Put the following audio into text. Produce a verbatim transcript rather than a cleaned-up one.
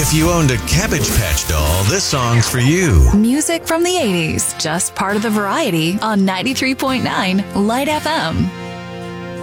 If you owned a Cabbage Patch doll, this song's for you. Music from the eighties, just part of the variety on ninety-three point nine Light F M.